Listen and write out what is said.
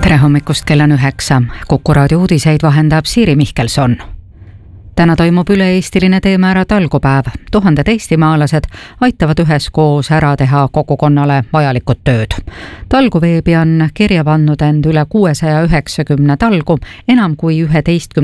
Tere hommikust, kell on 9. Kuku raadio uudiseid vahendab Siiri Mihkelson. Täna toimub üle-eestiline Teemäära talgupäev. Tuhanded eestimaalased aitavad üheskoos ära teha kogukonnale vajalikud tööd. Talguveebi on kirja pannud end üle 690 talgu, enam kui 11